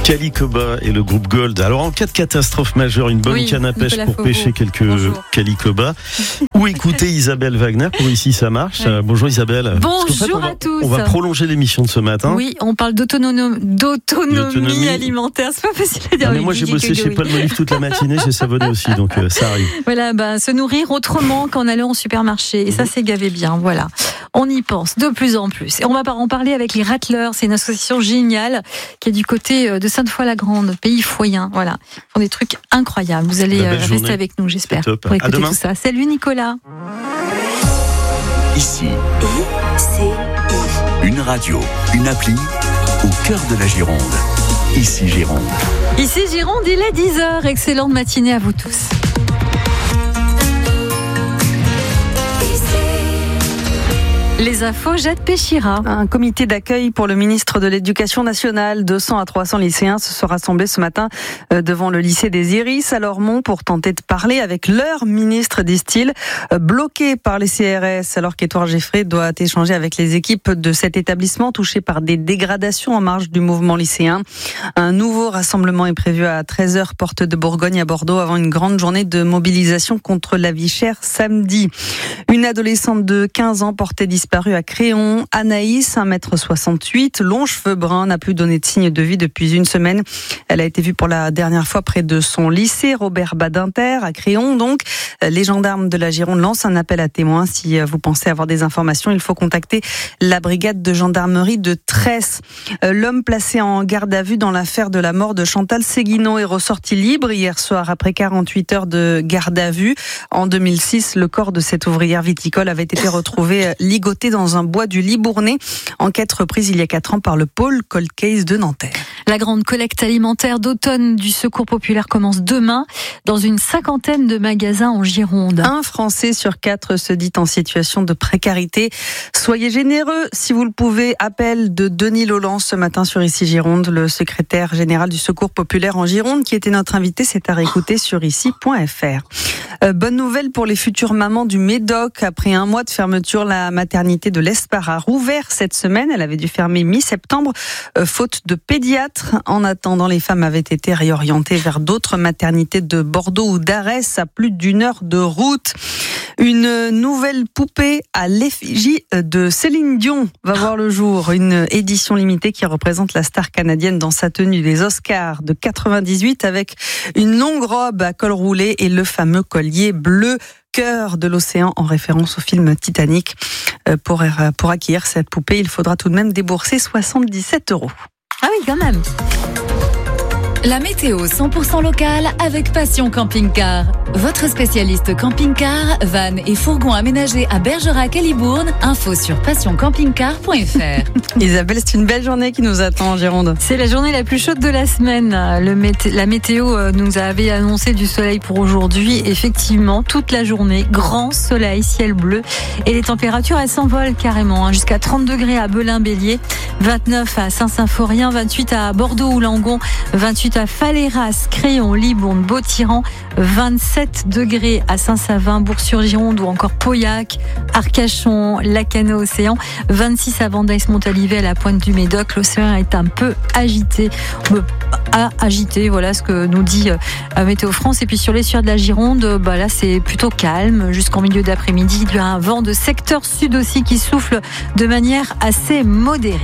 Calicoba et le groupe Gold. Alors en cas de catastrophe majeure, une bonne canne à pêche Nicolas pour Fauveau. pêcher quelques Bonjour. Calicoba. Ou écoutez Isabelle Wagner pour Ici ça marche. Oui. Bonjour Isabelle. Bonjour Parce qu'en fait, à tous. On va prolonger l'émission de ce matin. Oui, on parle d'autonomie alimentaire. C'est pas facile à dire. Ah, mais moi j'ai bossé chez Palmolive toute la matinée, j'ai savonné aussi, donc ça arrive. Voilà, se nourrir autrement qu'en allant au supermarché. Et ça, c'est gavé bien. Voilà. On y pense de plus en plus. Et on va en parler avec les Rattlers. C'est une association géniale qui est du côté de Sainte-Foy-la-Grande, pays foyen. Voilà. Ils font des trucs incroyables. Vous allez rester avec nous, j'espère, pour écouter tout ça. Salut Nicolas. Ici, une radio, une appli au cœur de la Gironde. Ici Gironde. Ici Gironde, il est 10h. Excellente matinée à vous tous. Les infos, Jade Péchira. Un comité d'accueil pour le ministre de l'Éducation nationale. 200 à 300 lycéens se sont rassemblés ce matin devant le lycée des Iris à Lormont pour tenter de parler avec leur ministre, disent-ils, bloqué par les CRS alors qu'Édouard Geffray doit échanger avec les équipes de cet établissement touché par des dégradations en marge du mouvement lycéen. Un nouveau rassemblement est prévu à 13h porte de Bourgogne à Bordeaux avant une grande journée de mobilisation contre la vie chère samedi. Une adolescente de 15 ans portée disparue à Créon. Anaïs, 1m68, longs cheveux bruns, n'a plus donné de signe de vie depuis une semaine. Elle a été vue pour la dernière fois près de son lycée, Robert Badinter, à Créon. Donc, les gendarmes de la Gironde lancent un appel à témoins. Si vous pensez avoir des informations, il faut contacter la brigade de gendarmerie de Tresse. L'homme placé en garde à vue dans l'affaire de la mort de Chantal Séguineau est ressorti libre hier soir après 48 heures de garde à vue. En 2006, le corps de cette ouvrière viticole avait été retrouvé ligoté dans un bois du Libournais. Enquête reprise il y a 4 ans par le pôle Cold Case de Nanterre. La grande collecte alimentaire d'automne du Secours populaire commence demain dans une 50aine de magasins en Gironde. Un Français sur 4 se dit en situation de précarité. Soyez généreux si vous le pouvez. Appel de Denis Lolland ce matin sur Ici Gironde, le secrétaire général du Secours populaire en Gironde qui était notre invité. C'est à réécouter sur ici.fr. Bonne nouvelle pour les futures mamans du Médoc. Après un mois de fermeture, la maternité de l'Espar a rouvert cette semaine. Elle avait dû fermer mi-septembre, faute de pédiatre. En attendant, les femmes avaient été réorientées vers d'autres maternités de Bordeaux ou d'Arès à plus d'1 heure de route. Une nouvelle poupée à l'effigie de Céline Dion va voir le jour. Une édition limitée qui représente la star canadienne dans sa tenue des Oscars de 98 avec une longue robe à col roulé et le fameux collier bleu cœur de l'océan en référence au film Titanic. Pour acquérir cette poupée, il faudra tout de même débourser 77 €. Ah oui, quand même. La météo 100% locale avec Passion Camping-Car. Votre spécialiste camping-car, van et fourgon aménagés à Bergerac et Libourne. Info sur passioncampingcar.fr. Isabelle, c'est une belle journée qui nous attend en Gironde. C'est la journée la plus chaude de la semaine. La météo nous avait annoncé du soleil pour aujourd'hui. Effectivement, toute la journée, grand soleil, ciel bleu. Et les températures, elles s'envolent carrément. Jusqu'à 30 degrés à Belin-Bélier, 29 à Saint-Symphorien, 28 à Bordeaux-Oulangon, 28 à Faléras, Créon, Libourne, Beautiran, 27 degrés à Saint-Savin, Bourg-sur-Gironde ou encore Pauillac, Arcachon, Lacanau-Océan, 26 à Vendeis-Montalivet, à la pointe du Médoc. L'océan est un peu agité. Voilà ce que nous dit Météo France. Et puis sur les sueurs de la Gironde, là c'est plutôt calme jusqu'en milieu d'après-midi. Il y a un vent de secteur sud aussi qui souffle de manière assez modérée.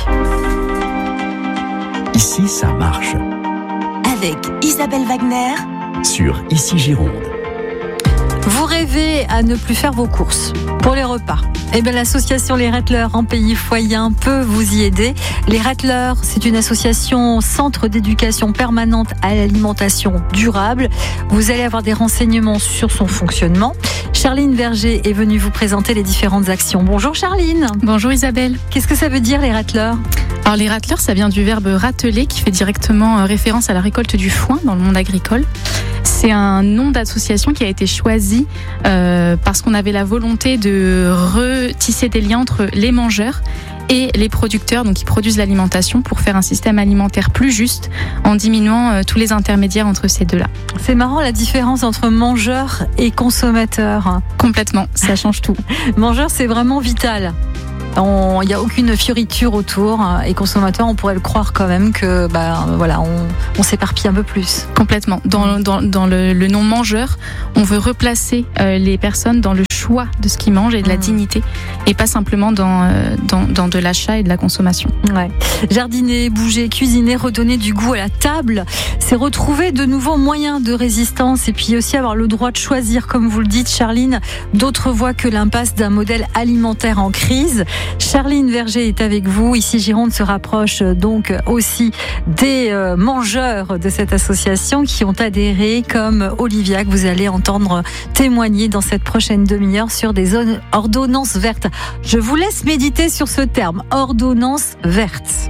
Ici ça marche. Avec Isabelle Wagner Sur Ici Gironde. Vous rêvez à ne plus faire vos courses pour les repas. L'association Les Rattlers en pays foyen peut vous y aider. Les Rattlers, c'est une association centre d'éducation permanente à l'alimentation durable. Vous allez avoir des renseignements sur son fonctionnement. Charline Verger est venue vous présenter les différentes actions. Bonjour Charline. Bonjour Isabelle. Qu'est-ce que ça veut dire les Rattlers ? Alors les Rattlers, ça vient du verbe rateler qui fait directement référence à la récolte du foin dans le monde agricole. C'est un nom d'association qui a été choisi parce qu'on avait la volonté de retisser des liens entre les mangeurs et les producteurs, donc qui produisent l'alimentation, pour faire un système alimentaire plus juste en diminuant tous les intermédiaires entre ces deux-là. C'est marrant la différence entre mangeur et consommateur. Complètement, ça change tout. Mangeur, c'est vraiment vital. Il n'y a aucune fioriture autour et consommateur, on pourrait le croire quand même que on s'éparpille un peu plus. Complètement. Dans le nom mangeur, on veut replacer les personnes dans le choix de ce qu'ils mangent et de la dignité, et pas simplement dans de l'achat et de la consommation. Ouais. Jardiner, bouger, cuisiner, redonner du goût à la table, c'est retrouver de nouveaux moyens de résistance et puis aussi avoir le droit de choisir, comme vous le dites Charline, d'autres voies que l'impasse d'un modèle alimentaire en crise. Charline Verger est avec vous. Ici Gironde se rapproche donc aussi des mangeurs de cette association qui ont adhéré, comme Olivia que vous allez entendre témoigner dans cette prochaine demi-heure sur des ordonnances vertes. Je vous laisse méditer sur ce terme, ordonnance verte.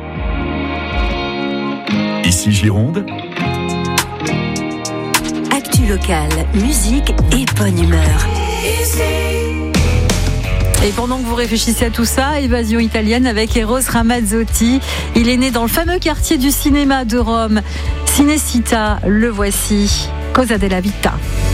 Ici Gironde. Actu locale, musique et bonne humeur. Et pendant que vous réfléchissez à tout ça, Évasion italienne avec Eros Ramazzotti. Il est né dans le fameux quartier du cinéma de Rome. Cinecittà, le voici, Cosa della Vita.